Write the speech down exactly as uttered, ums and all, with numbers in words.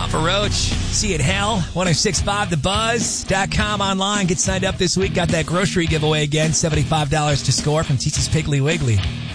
Papa Roach. See you at Hell. ten sixty-five the buzz dot com online. Get signed up this week. Got that grocery giveaway again. seventy-five dollars to score from Titi's Piggly Wiggly.